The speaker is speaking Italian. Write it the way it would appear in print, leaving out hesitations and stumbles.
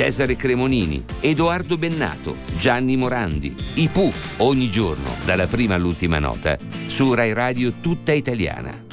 Cesare Cremonini, Edoardo Bennato, Gianni Morandi, i Pooh, ogni giorno, dalla prima all'ultima nota, su Rai Radio Tutta Italiana.